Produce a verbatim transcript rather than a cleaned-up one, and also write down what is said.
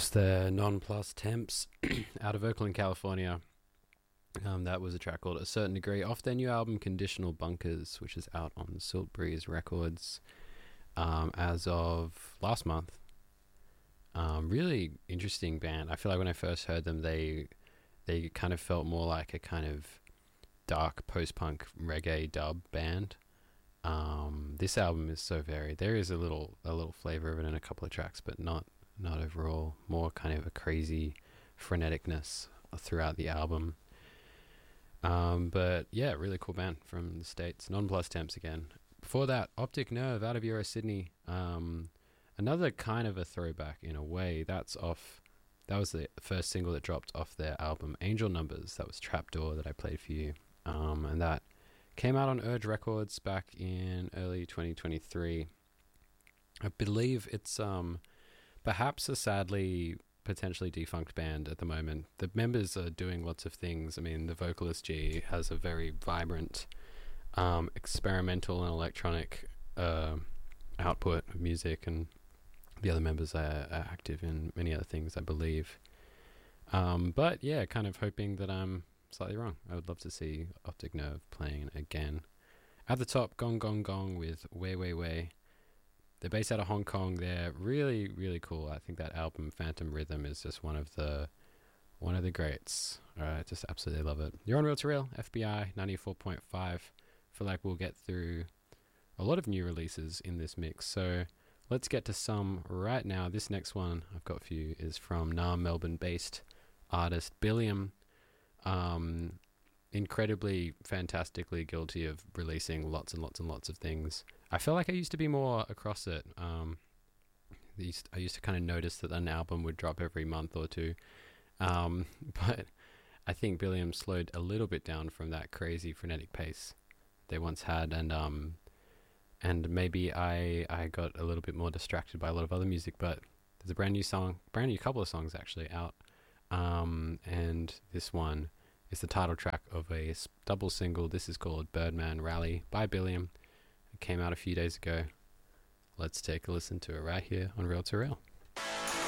was the Non-Plus Temps out of Oakland, California. Um, that was a track called A Certain Degree off their new album Conditional Bunkers, which is out on Silt Breeze Records um, as of last month. Um, really interesting band. I feel like when I first heard them, they they kind of felt more like a kind of dark post-punk reggae dub band. Um, this album is so varied. There is a little a little flavor of it in a couple of tracks, but not not overall. More kind of a crazy freneticness throughout the album. Um, but yeah, really cool band from the States. Non-Plus Temps again. Before that, Optic Nerve out of Euro Sydney. Um, another kind of a throwback in a way. That's off. That was the first single that dropped off their album Angel Numbers. That was Trapdoor that I played for you. Um, and that came out on Urge Records back in early twenty twenty-three. I believe it's um, perhaps a sadly potentially defunct band at the moment. The members are doing lots of things. I mean, the vocalist G has a very vibrant um, experimental and electronic uh, output of music, and the other members are, are active in many other things, I believe. Um, but yeah, kind of hoping that I'm slightly wrong. I would love to see Optic Nerve playing again. At the top, Gong Gong Gong with Way Way Way. They're based out of Hong Kong. They're really, really cool. I think that album Phantom Rhythm is just one of the one of the greats. I just absolutely love it. You're on Real to Real, F B I ninety-four point five. Feel like we'll get through a lot of new releases in this mix. So let's get to some right now. This next one I've got for you is from now Melbourne-based artist Billiam. Um, incredibly, fantastically guilty of releasing lots and lots and lots of things. I feel like I used to be more across it. Um, I used, I used to kind of notice that an album would drop every month or two. Um, but I think Billiam slowed a little bit down from that crazy frenetic pace they once had, and um, and maybe I I got a little bit more distracted by a lot of other music. But there's a brand new song, brand new couple of songs actually out, um, and this one is the title track of a double single. This is called Birdman Rally by Billiam. It came out a few days ago. Let's take a listen to it right here on Real to Real.